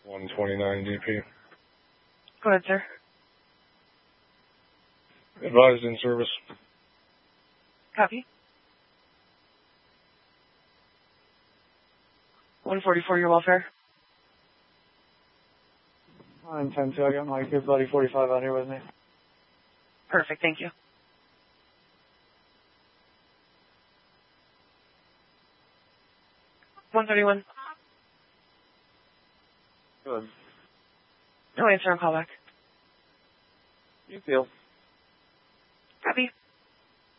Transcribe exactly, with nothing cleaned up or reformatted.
one twenty-nine D P. Go ahead, sir. Advised in service. Copy. one forty-four, your welfare. nine ten two, I got my good buddy forty-five out here with me. Perfect, thank you. one thirty-one. Good. No answer on callback. You feel. Copy.